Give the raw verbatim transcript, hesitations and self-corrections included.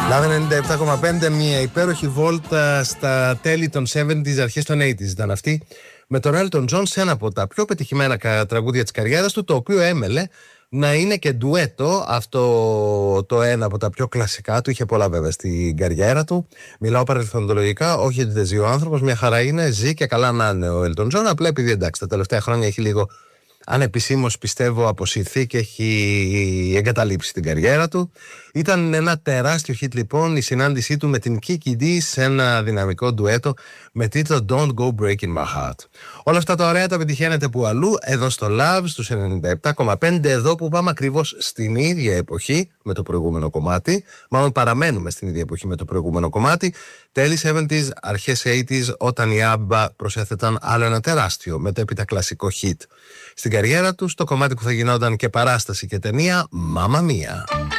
Λάβε ενενήντα επτά κόμμα πέντε, μια υπέροχη βόλτα στα τέλη των εβδομήντα, αρχές των ογδόντα ήταν αυτή, με τον Elton John σε ένα από τα πιο πετυχημένα τραγούδια της καριέρας του, το οποίο έμελε να είναι και ντουέτο. Αυτό το ένα από τα πιο κλασικά του, είχε πολλά βέβαια στην καριέρα του. Μιλάω παρελθοντολογικά, όχι γιατί δεν ζει ο άνθρωπος, μια χαρά είναι, ζει και καλά να είναι ο Elton John. Απλά επειδή εντάξει, τα τελευταία χρόνια έχει λίγο, αν επισήμως πιστεύω, αποσυρθεί και έχει εγκαταλείψει την καριέρα του. Ήταν ένα τεράστιο hit λοιπόν η συνάντησή του με την Kiki Dee σε ένα δυναμικό ντουέτο με τίτλο Don't Go Breaking My Heart. Όλα αυτά τα ωραία τα πετυχαίνετε που αλλού, εδώ στο Love στους ενενήντα επτά κόμμα πέντε, εδώ που πάμε ακριβώς στην ίδια εποχή με το προηγούμενο κομμάτι. Μάλλον παραμένουμε στην ίδια εποχή με το προηγούμενο κομμάτι. Τέλη εβδομήντα, αρχές ογδόντα, όταν οι ABBA προσέθεταν άλλο ένα τεράστιο μετέπειτα κλασικό hit στην καριέρα τους, το κομμάτι που θα γινόταν και παράσταση και ταινία, Mamma Mia.